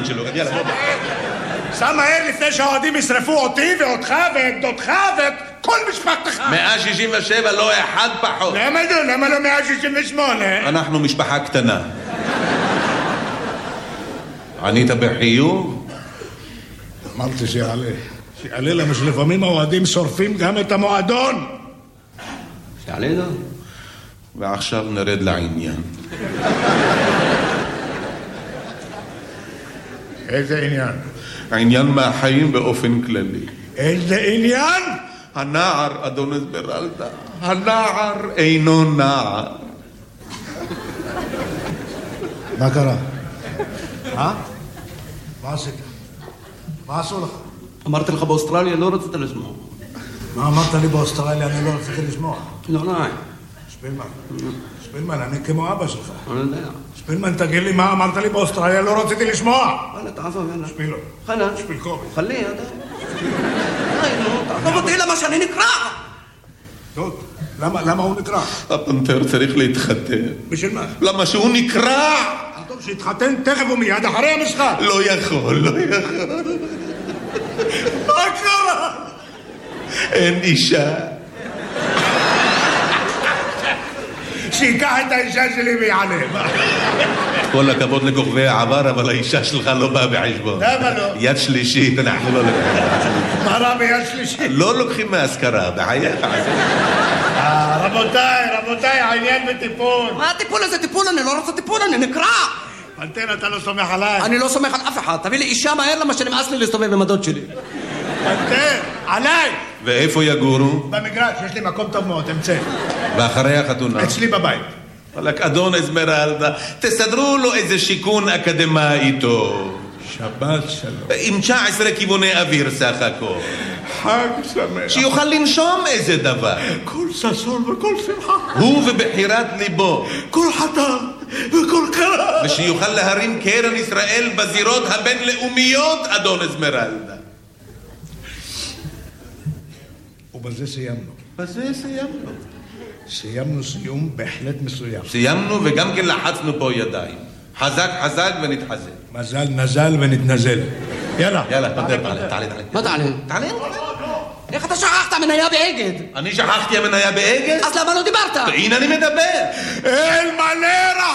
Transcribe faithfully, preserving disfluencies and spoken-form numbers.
שלו. יאללה, בוא. סע מהר לפני שהאוהדים ישרפו אותי ואותך ואת דודך ואת כל משפחתך. מאה שישים ושבע, לא אחד פחות. למה לא? למה לא מאה שישים ושמונה? אנחנו משפחה קטנה. ענית בחיוב? אמרתי שיעלה. שיעלה למה שלפעמים האוהדים שורפים גם את המועדון. שיעלה לו. ועכשיו נרד לעניין. איזה עניין? העניין מהחיים באופן כללי. איזה עניין? הנער, אדון אסמרלדה, הנער אינו נער. מה קרה? אה? מה עשית? מה עשו לך? אמרתי לך באוסטרליה, לא רצית לשמוע. מה אמרת לי באוסטרליה? אני לא רציתי לשמוע. לא, לא. שפילמן, שפילמן, אני כמו אבא שלך. אני יודע. שפילמן, תגיד לי מה אמרת לי באוסטרליה, לא רציתי לשמוע. יאללה, תעזוב, יאללה. שפילו. חלן. שפילקובי. חלי, אתה. תעזוב אותי למה שאני נקרע. דוד, למה הוא נקרע? הפנתר צריך להתחתן. בשביל מה? למה שהוא נקרע? טוב, שיתחתן תכף ומיד אחרי המשחק. לא יכול, לא יכול. מה קרה? אין אישה. שיקח את האישה שלי ויעלה. כל הכבוד לכוכבי העבר, אבל האישה שלך לא באה בחשבון. למה לא? יד שלישית, אנחנו לא לוקחים. מה רע ביד שלישית? לא לוקחים מהשכרה, בחייך. רבותיי, רבותיי, העניין בטיפול. מה הטיפול הזה? טיפול? אני לא רוצה טיפול, אני נקרע. פנתר, אתה לא סומך עליי. אני לא סומך על אף אחד. תביא לי אישה מהר למה שנמאס לי להסתובב עם הדוד שלי. פנתר, עליי. ואיפה יגורו? במגרש, יש לי מקום טוב מאוד, אמצא. ואחרי החתונה? אצלי בבית. וואלק, אדון אסמרלדה, תסדרו לו איזה שיכון אקדמאי איתו. שבת שלום. עם תשע עשרה כיווני אוויר סך הכל. חג שמח. שיוכל לנשום איזה דבר. כל ששון וכל שמחה. הוא ובחירת ליבו. כל חתן וכל קרא. ושיוכל להרים קרן ישראל בזירות הבינלאומיות, אדון אסמרלדה. ובזה סיימנו. בזה סיימנו. סיימנו סיום בהחלט מסוים. סיימנו וגם כן לחצנו פה ידיים. חזק חזק ונתחזק. מזל נזל ונתנזל. יאללה. יאללה, תעלה, תעלה, תעלה. מה תעלה? תעלה. איך אתה שכחת מניה באגד? אני שכחתי המניה באגד? אז למה לא דיברת? הנה אני מדבר. אל מלא